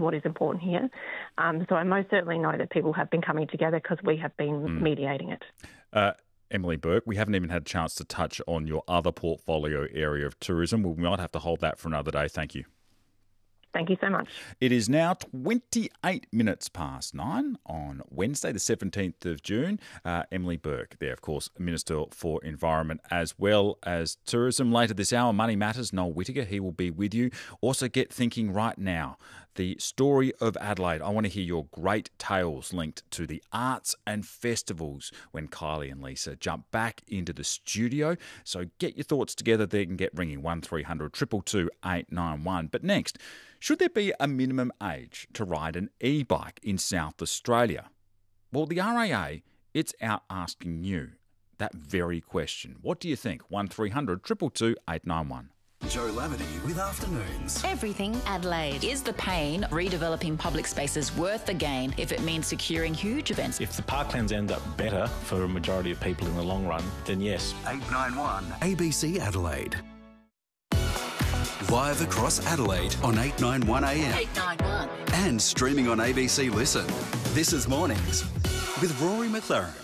what is important here. So I most certainly know that people have been coming together because we have been mediating it. Emily Burke, we haven't even had a chance to touch on your other portfolio area of tourism. We might have to hold that for another day. Thank you. Thank you so much. It is now 28 minutes past 9 on Wednesday, the 17th of June. Emily Burke there, of course, Minister for Environment as well as Tourism. Later this hour, Money Matters, Noel Whittaker, he will be with you. Also get thinking right now, the story of Adelaide. I want to hear your great tales linked to the arts and festivals when Kylie and Lisa jump back into the studio. So get your thoughts together there and get ringing 1300 222 891. But next, should there be a minimum age to ride an e-bike in South Australia? Well, the RAA, it's out asking you that very question. What do you think? 1300 222 891. Joe Lavity with Afternoons. Everything Adelaide. Is the pain redeveloping public spaces worth the gain if it means securing huge events? If the parklands end up better for a majority of people in the long run, then yes. 891 ABC Adelaide. Live across Adelaide on 891 AM. 891. And streaming on ABC Listen. This is Mornings with Rory McLaren.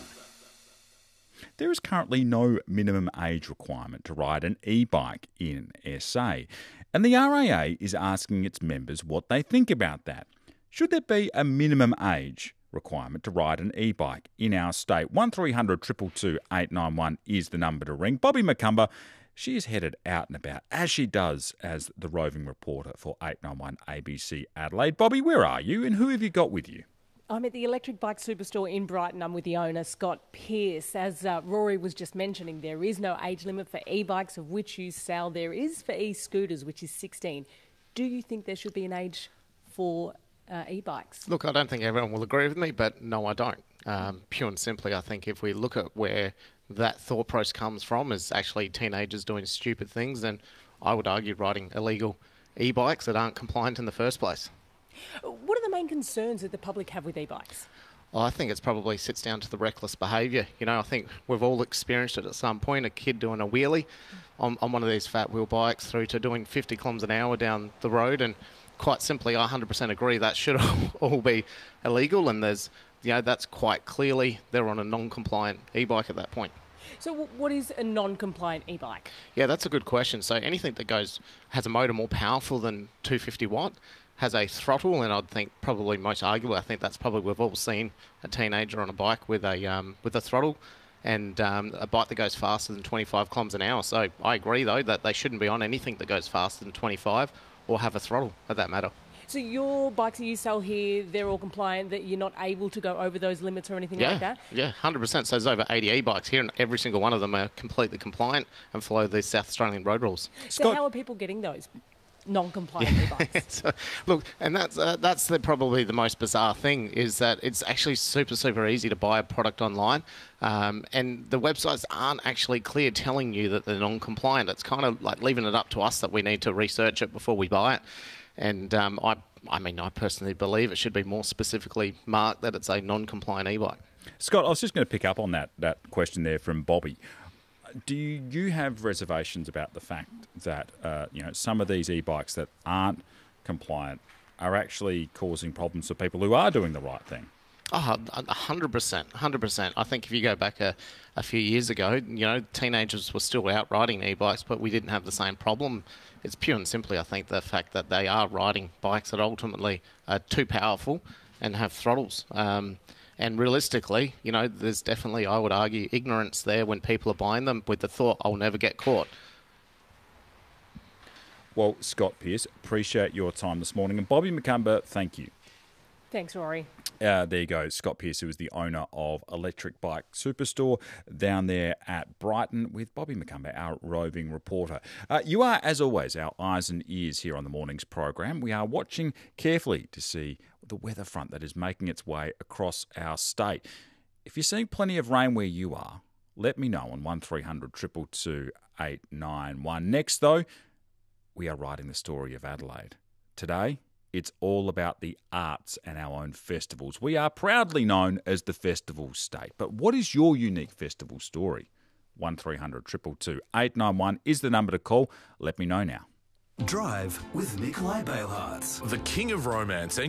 There is currently no minimum age requirement to ride an e-bike in SA, and the RAA is asking its members what they think about that. Should there be a minimum age requirement to ride an e-bike in our state? 1300 222 891 is the number to ring. Bobby McCumber, she is headed out and about, as she does as the roving reporter for 891 ABC Adelaide. Bobby, where are you and who have you got with you? I'm at the Electric Bike Superstore in Brighton. I'm with the owner, Scott Pearce. As Rory was just mentioning, there is no age limit for e-bikes, of which you sell. There is for e-scooters, which is 16. Do you think there should be an age for e-bikes? Look, I don't think everyone will agree with me, but no, I don't. Pure and simply, I think if we look at where that thought process comes from, is actually teenagers doing stupid things, then I would argue riding illegal e-bikes that aren't compliant in the first place. What are the main concerns that the public have with e-bikes? Well, I think it probably sits down to the reckless behaviour. You know, I think we've all experienced it at some point, a kid doing a wheelie on one of these fat wheel bikes through to doing 50 kilometres an hour down the road, and quite simply, I 100% agree that should all be illegal, and there's, you know, that's quite clearly they're on a non-compliant e-bike at that point. So what is a non-compliant e-bike? Yeah, that's a good question. So anything that has a motor more powerful than 250 watt, has a throttle, and I'd think probably most arguably, I think that's probably we've all seen a teenager on a bike with a throttle, and a bike that goes faster than 25 kilometres an hour. So I agree though that they shouldn't be on anything that goes faster than 25 or have a throttle for that matter. So your bikes that you sell here, they're all compliant, that you're not able to go over those limits or anything like that? Yeah, 100%. So there's over 80 e-bikes here, and every single one of them are completely compliant and follow the South Australian road rules. So how are people getting those non-compliant e-bikes? So, look, and that's probably the most bizarre thing, is that it's actually super easy to buy a product online, and the websites aren't actually clear telling you that they're non-compliant. It's kind of like leaving it up to us that we need to research it before we buy it. And I personally believe it should be more specifically marked that it's a non-compliant e-bike. Scott, I was just going to pick up on that question there from Bobby. Do you have reservations about the fact that some of these e-bikes that aren't compliant are actually causing problems for people who are doing the right thing? 100%. I think if you go back a few years ago, teenagers were still out riding e-bikes, but we didn't have the same problem. It's pure and simply, I think, the fact that they are riding bikes that ultimately are too powerful and have throttles. And realistically, there's definitely, I would argue, ignorance there when people are buying them with the thought, I'll never get caught. Well, Scott Pearce, appreciate your time this morning. And Bobby McCumber, thank you. Thanks, Rory. There you go. Scott Pearce, who is the owner of Electric Bike Superstore down there at Brighton, with Bobby McCumber, our roving reporter. You are, as always, our eyes and ears here on the morning's program. We are watching carefully to see the weather front that is making its way across our state. If you're seeing plenty of rain where you are, let me know on 1300 222 891. Next, though, we are writing the story of Adelaide. Today, it's all about the arts and our own festivals. We are proudly known as the festival state. But what is your unique festival story? 1300 222 891 is the number to call. Let me know now. Drive with Nikolai Bailhartz. The king of romance